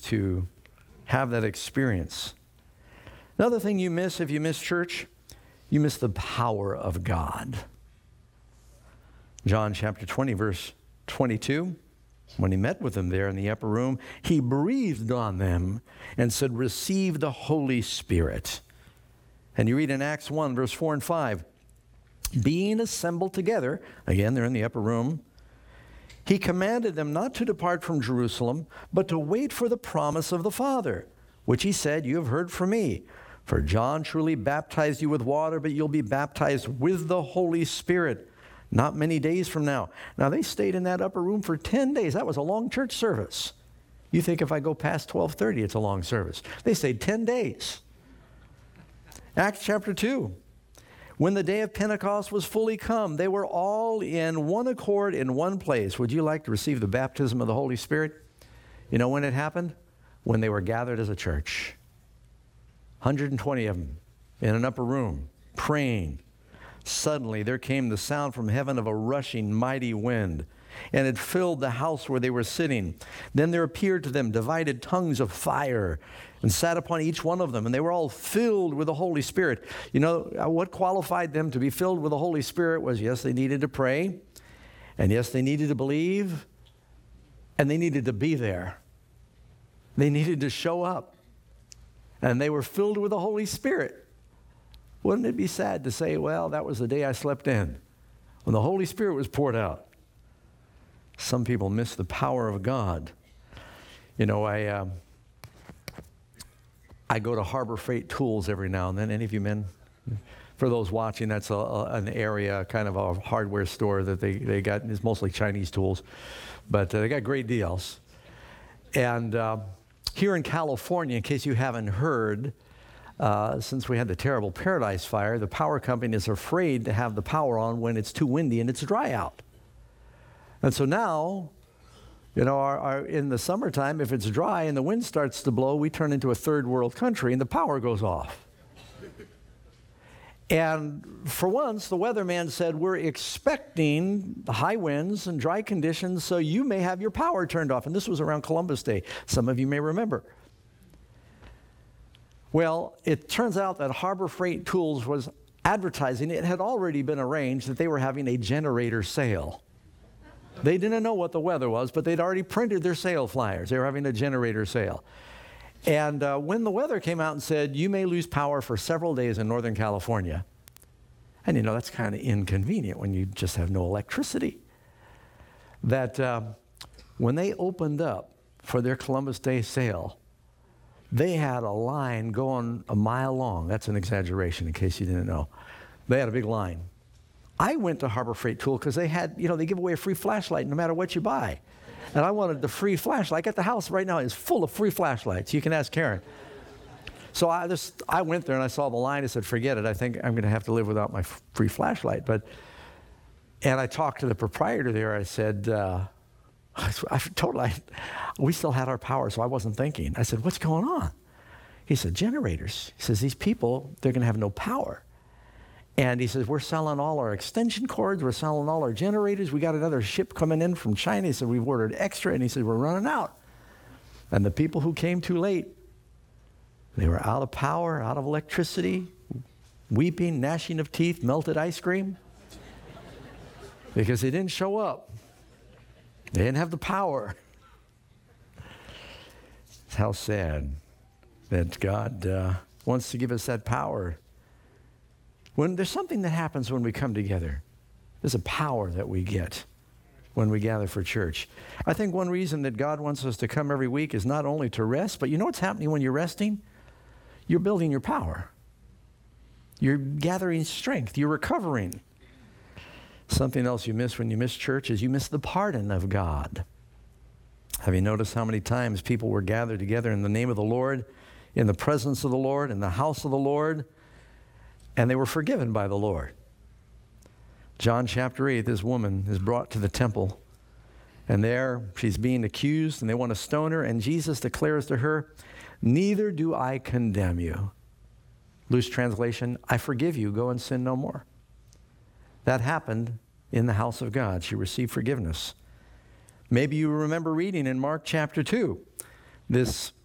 to have that experience. Another thing you miss if you miss church, you miss the power of God. John chapter 20, verse 22, when he met with them there in the upper room, he breathed on them and said, receive the Holy Spirit. And you read in Acts 1, verse 4 and 5, being assembled together, again, they're in the upper room, he commanded them not to depart from Jerusalem, but to wait for the promise of the Father, which he said, you have heard from me. For John truly baptized you with water, but you'll be baptized with the Holy Spirit not many days from now. Now, they stayed in that upper room for 10 days. That was a long church service. You think if I go past 12:30, it's a long service. They stayed 10 days. Acts chapter 2. When the day of Pentecost was fully come, they were all in one accord in one place. Would you like to receive the baptism of the Holy Spirit? You know when it happened? When they were gathered as a church. 120 of them in an upper room, praying. Suddenly there came the sound from heaven of a rushing mighty wind, and it filled the house where they were sitting. Then there appeared to them divided tongues of fire, and sat upon each one of them, and they were all filled with the Holy Spirit. You know, what qualified them to be filled with the Holy Spirit was, yes, they needed to pray, and yes, they needed to believe, and they needed to be there. They needed to show up, and they were filled with the Holy Spirit. Wouldn't it be sad to say, well, that was the day I slept in, when the Holy Spirit was poured out? Some people miss the power of God. You know, I go to Harbor Freight Tools every now and then. Any of you men? For those watching, that's an area, kind of a hardware store that they got. It's mostly Chinese tools, but they got great deals. And here in California, in case you haven't heard, since we had the terrible Paradise Fire, the power company is afraid to have the power on when it's too windy and it's dry out. And so now, you know, in the summertime, if it's dry and the wind starts to blow, we turn into a third world country and the power goes off. And for once, the weatherman said, we're expecting high winds and dry conditions, so you may have your power turned off. And this was around Columbus Day. Some of you may remember. Well, it turns out that Harbor Freight Tools was advertising. It had already been arranged that they were having a generator sale. They didn't know what the weather was, but they'd already printed their sale flyers. They were having a generator sale. And when the weather came out and said, you may lose power for several days in Northern California, and you know, that's kind of inconvenient when you just have no electricity, that when they opened up for their Columbus Day sale, they had a line going a mile long. That's an exaggeration in case you didn't know. They had a big line. I went to Harbor Freight Tool because they had, you know, they give away a free flashlight no matter what you buy. And I wanted the free flashlight. At the house right now is full of free flashlights. You can ask Karen. So I went there and I saw the line. I said, forget it. I think I'm going to have to live without my free flashlight. And I talked to the proprietor there. I said, we still had our power, so I wasn't thinking. I said, what's going on? He said, generators. He says, these people, they're going to have no power. And he says, we're selling all our extension cords. We're selling all our generators. We got another ship coming in from China. He said, we've ordered extra. And he said, we're running out. And the people who came too late, they were out of power, out of electricity, weeping, gnashing of teeth, melted ice cream, because they didn't show up. They didn't have the power. It's how sad that God wants to give us that power. When there's something that happens when we come together, there's a power that we get when we gather for church. I think one reason that God wants us to come every week is not only to rest, but you know what's happening when you're resting? You're building your power. You're gathering strength. You're recovering. Something else you miss when you miss church is you miss the pardon of God. Have you noticed how many times people were gathered together in the name of the Lord, in the presence of the Lord, in the house of the Lord, and they were forgiven by the Lord? John chapter 8, this woman is brought to the temple, and there she's being accused, and they want to stone her, and Jesus declares to her, neither do I condemn you. Loose translation, I forgive you, go and sin no more. That happened in the house of God. She received forgiveness. Maybe you remember reading in Mark chapter 2, this